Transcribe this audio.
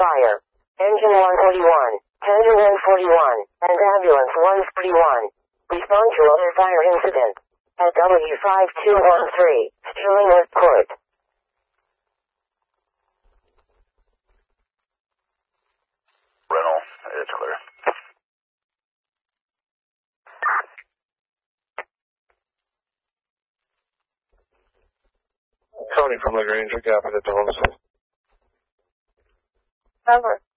fire. Engine 141, Tender 141, and Ambulance 141. Respond to other fire incident. At W5213, Sterling Court. Rental, it's clear. Tony from LaGrange, we got it at the homestead. Over.